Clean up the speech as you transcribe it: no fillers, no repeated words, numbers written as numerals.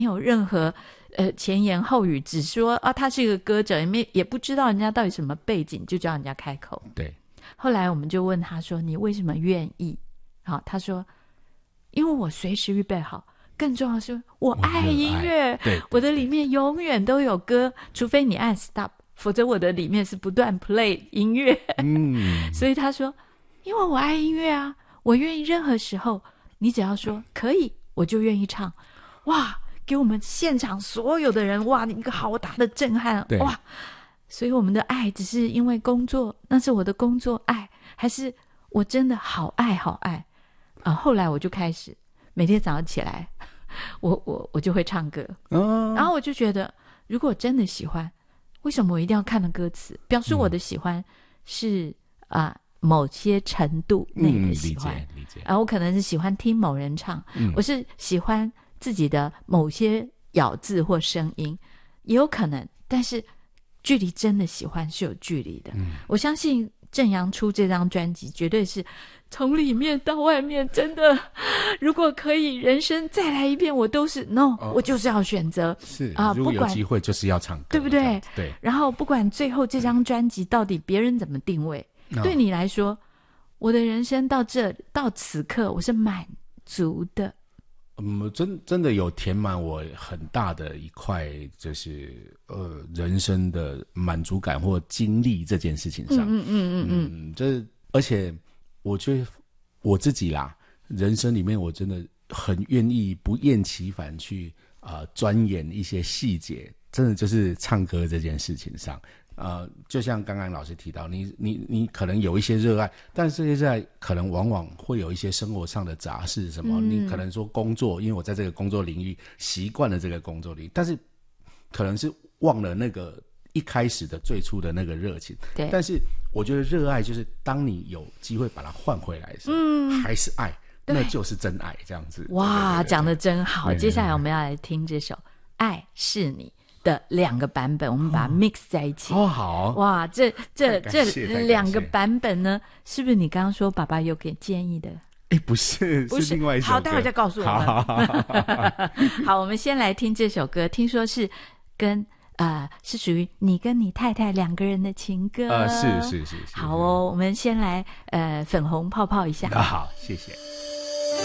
有任何前言后语，只说啊他是一个歌者，也不知道人家到底什么背景，就叫人家开口。 对。 后来我们就问他说：“你为什么愿意？”好，他说：“因为我随时预备好。更重要的是，我爱音乐， 对， 我的里面永远都有歌，除非你按 stop， 否则我的里面是不断 play 音乐。”所以他说：“因为我爱音乐啊，我愿意任何时候，你只要说可以，我就愿意唱。”哇！给我们现场所有的人哇一个好大的震撼哇！所以我们的爱只是因为工作，那是我的工作爱，还是我真的好爱好爱后来我就开始每天早上起来我就会唱歌然后我就觉得如果真的喜欢，为什么我一定要看的歌词？表示我的喜欢是某些程度内的喜欢理解我可能是喜欢听某人唱我是喜欢自己的某些咬字或声音，也有可能，但是距离真的喜欢是有距离的我相信正阳出这张专辑绝对是从里面到外面，真的如果可以人生再来一遍，我都是 no、我就是要选择是如果有机会就是要唱歌， 对不对？ 对。 然后不管最后这张专辑到底别人怎么定位对你来说，我的人生到此刻我是满足的真的有填满我很大的一块，就是人生的满足感或经历这件事情上。这而且我觉得我自己啦，人生里面我真的很愿意不厌其烦去钻研一些细节，真的就是唱歌这件事情上。就像刚刚老师提到，你可能有一些热爱，但是这些热爱可能往往会有一些生活上的杂事什么，你可能说工作，因为我在这个工作领域习惯了这个工作领域，但是可能是忘了那个一开始的最初的那个热情。 对， 但是我觉得热爱就是当你有机会把它换回来的时候，还是爱，那就是真爱，这样子。 哇，讲得真好。接下来我们要来听这首《爱是你》的2个版本，我们把它 mix 在一起。 好哇，这2个版本呢，是不是你刚刚说爸爸有给建议的？ 不是另外一首歌。 好，待会再告诉我们。好，我们先来听这首歌，听说是跟是属于你跟你太太2个人的情歌。 是。 好哦，我们先来粉红泡泡一下。 好，谢谢。